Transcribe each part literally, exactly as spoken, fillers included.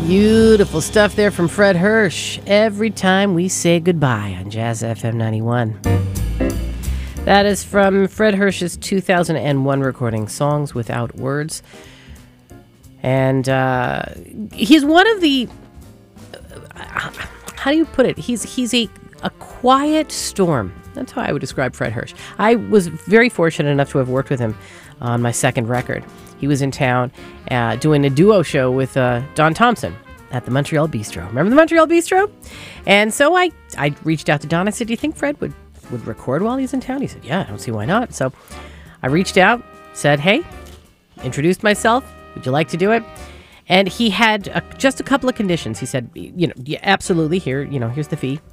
Beautiful stuff there from Fred Hirsch. Every time we say goodbye on Jazz F M ninety-one. That is from Fred Hirsch's two thousand one recording, Songs Without Words. And uh, he's one of the, uh, how do you put it? He's he's a, a quiet storm. That's how I would describe Fred Hirsch. I was very fortunate enough to have worked with him on my second record. He was in town uh, doing a duo show with uh, Don Thompson at the Montreal Bistro. Remember the Montreal Bistro? And so I, I reached out to Don. I said, do you think Fred would, would record while he's in town? He said, yeah, I don't see why not. So I reached out, said, hey, introduced myself. Would you like to do it? And he had a, just a couple of conditions. He said, you know, yeah, absolutely, here, you know, here's the fee.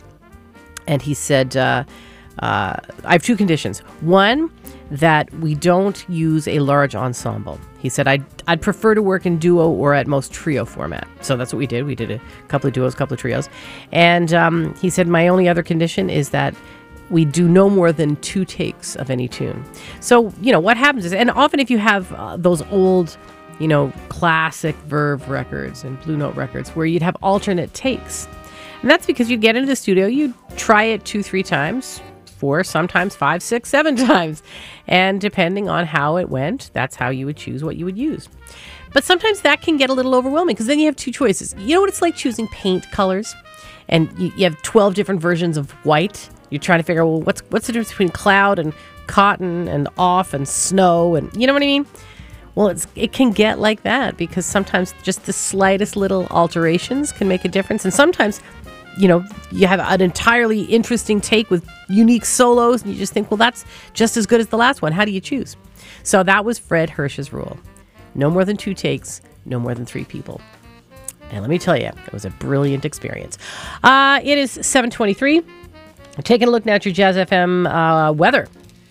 And he said, uh, uh, I have two conditions. One, that we don't use a large ensemble. He said, I'd, I'd prefer to work in duo or at most trio format. So that's what we did. We did a couple of duos, a couple of trios. And um, he said, my only other condition is that we do no more than two takes of any tune. So, you know, what happens is, and often if you have uh, those old, you know, classic Verve records and Blue Note records where you'd have alternate takes. And that's because you'd get into the studio, you'd try it two, three times, four, sometimes five, six, seven times. And depending on how it went, that's how you would choose what you would use. But sometimes that can get a little overwhelming because then you have two choices. You know what it's like choosing paint colors? And you, you have twelve different versions of white. You're trying to figure out, well, what's, what's the difference between cloud and cotton and off and snow? And you know what I mean? Well, it's, it can get like that because sometimes just the slightest little alterations can make a difference. And sometimes, you know, you have an entirely interesting take with unique solos and you just think, well, that's just as good as the last one. How do you choose? So that was Fred Hirsch's rule. No more than two takes, no more than three people. And let me tell you, it was a brilliant experience. Uh, it is seven twenty-three. Taking a look now at your Jazz F M uh, weather.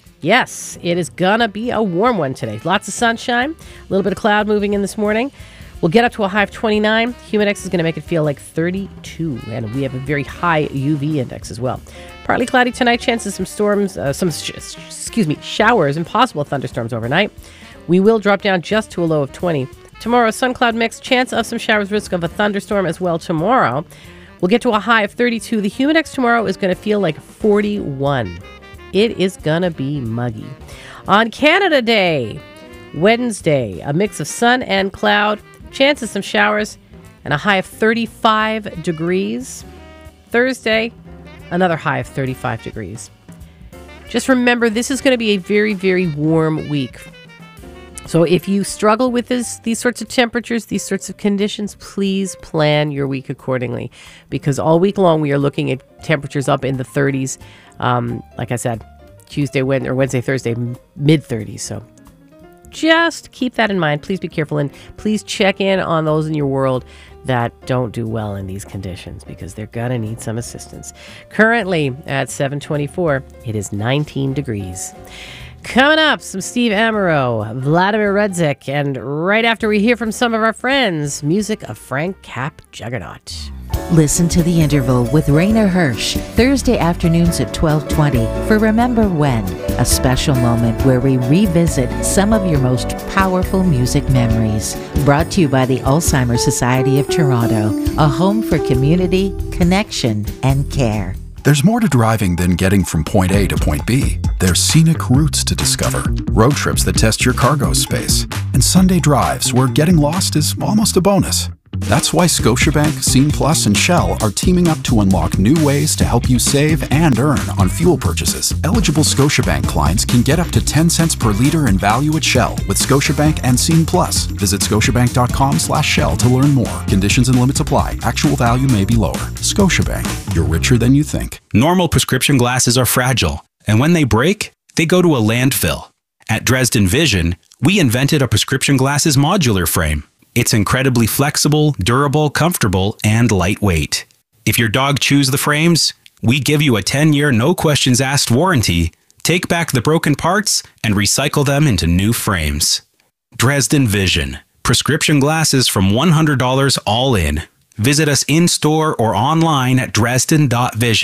Yes, it is going to be a warm one today. Lots of sunshine, a little bit of cloud moving in this morning. We'll get up to a high of twenty-nine. Humidex is going to make it feel like thirty-two. And we have a very high U V index as well. Partly cloudy tonight. Chances some storms, uh, some, sh- excuse me, showers and possible thunderstorms overnight. We will drop down just to a low of twenty. Tomorrow, sun cloud mix. Chance of some showers, risk of a thunderstorm as well tomorrow. We'll get to a high of thirty-two. The Humidex tomorrow is going to feel like forty-one. It is going to be muggy. On Canada Day, Wednesday, a mix of sun and cloud. Chance of some showers and a high of thirty-five degrees. Thursday, another high of thirty-five degrees. Just remember, this is going to be a very, very warm week. So if you struggle with this, these sorts of temperatures, these sorts of conditions, please plan your week accordingly. Because all week long, we are looking at temperatures up in the thirties. Um, like I said, Tuesday, Wednesday, or Wednesday, Thursday, mid thirties. So just keep that in mind. Please be careful. And please check in on those in your world that don't do well in these conditions because they're going to need some assistance. Currently at seven twenty-four, it is nineteen degrees. Coming up, some Steve Amaro, Vladimir Rudzik, and right after we hear from some of our friends, music of Frank Cap Juggernaut. Listen to The Interval with Rainer Hirsch, Thursday afternoons at twelve twenty for Remember When, a special moment where we revisit some of your most powerful music memories. Brought to you by the Alzheimer's Society of Toronto, a home for community, connection, and care. There's more to driving than getting from point A to point B. There's scenic routes to discover, road trips that test your cargo space, and Sunday drives where getting lost is almost a bonus. That's why Scotiabank, Scene Plus, and Shell are teaming up to unlock new ways to help you save and earn on fuel purchases. Eligible Scotiabank clients can get up to ten cents per liter in value at Shell with Scotiabank and Scene Plus. Visit scotiabank.com slash Shell to learn more. Conditions and limits apply. Actual value may be lower. Scotiabank. You're richer than you think. Normal prescription glasses are fragile, and when they break, they go to a landfill. At Dresden Vision, we invented a prescription glasses modular frame. It's incredibly flexible, durable, comfortable, and lightweight. If your dog chews the frames, we give you a ten-year no-questions-asked warranty, take back the broken parts, and recycle them into new frames. Dresden Vision. Prescription glasses from one hundred dollars all in. Visit us in-store or online at dresden dot vision.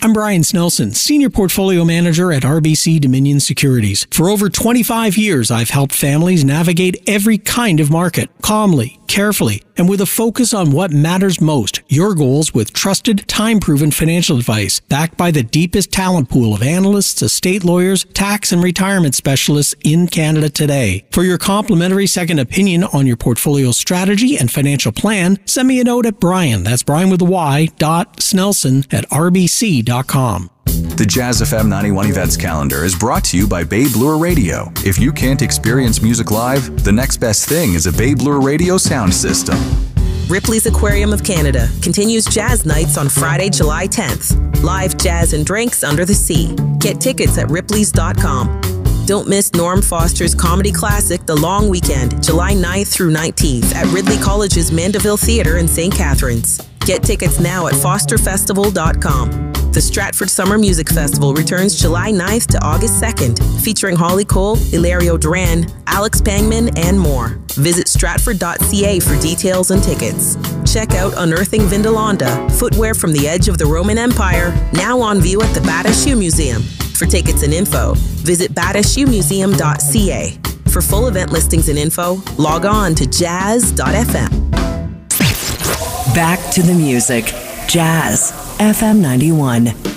I'm Brian Snelson, Senior Portfolio Manager at R B C Dominion Securities. For over twenty-five years, I've helped families navigate every kind of market, calmly, carefully, and with a focus on what matters most, your goals with trusted, time-proven financial advice, backed by the deepest talent pool of analysts, estate lawyers, tax and retirement specialists in Canada today. For your complimentary second opinion on your portfolio strategy and financial plan, send me a note at Brian, that's Brian with a Y, dot Snelson at R B C dot com. The Jazz F M ninety-one Events Calendar is brought to you by Babe Lure Radio. If you can't experience music live, the next best thing is a Babe Lure Radio sound system. Ripley's Aquarium of Canada continues Jazz Nights on Friday, July tenth. Live jazz and drinks under the sea. Get tickets at ripleys dot com. Don't miss Norm Foster's comedy classic, The Long Weekend, July ninth through nineteenth at Ridley College's Mandeville Theatre in Saint Catharines. Get tickets now at foster festival dot com. The Stratford Summer Music Festival returns July ninth to August second, featuring Holly Cole, Hilario Duran, Alex Pangman, and more. Visit stratford dot c a for details and tickets. Check out Unearthing Vindolanda, footwear from the edge of the Roman Empire, now on view at the Bata Shoe Museum. For tickets and info, visit bata shoe museum dot c a. For full event listings and info, log on to jazz dot f m. Back to the music. Jazz F M ninety-one.